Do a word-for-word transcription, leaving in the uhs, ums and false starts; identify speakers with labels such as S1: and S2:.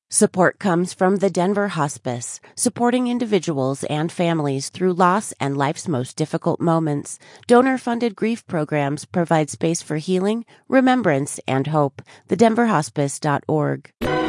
S1: Support comes from the Denver Hospice, supporting individuals and families through loss and life's most difficult moments. Donor-funded grief programs provide space for healing, remembrance, and hope. the denver hospice dot org.